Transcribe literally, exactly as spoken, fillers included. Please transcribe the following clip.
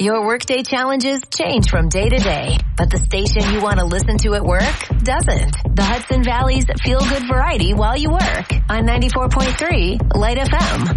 Your workday challenges change from day to day, but the station you want to listen to at work doesn't. The Hudson Valley's feel-good variety while you work on ninety-four point three Light F M.